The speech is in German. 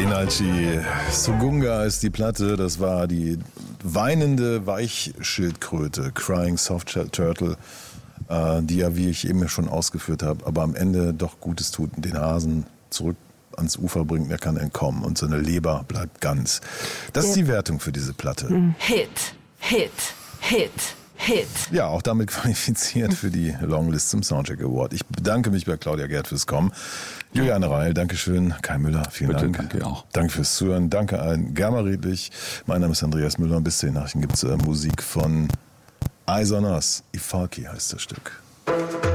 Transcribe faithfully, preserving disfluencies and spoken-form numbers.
Inalchi Sugunga ist die Platte, das war die weinende Weichschildkröte, Crying Soft Turtle, äh, die ja, wie ich eben schon ausgeführt habe, aber am Ende doch Gutes tut und den Hasen zurück ans Ufer bringt, er kann entkommen und seine Leber bleibt ganz. Das ist die Wertung für diese Platte. Hit, Hit, Hit. Hit. Ja, auch damit qualifiziert für die Longlist zum Soundcheck Award. Ich bedanke mich bei Claudia Gerd fürs Kommen. Juliane Reil, Dankeschön. Kai Müller, vielen Bitte, Dank. Danke auch. Danke fürs Zuhören. Danke allen. Germa Riedlich. Mein Name ist Andreas Müller. Bis zu den Nachrichten gibt es äh, Musik von Eyes on Us. Ifalki heißt das Stück.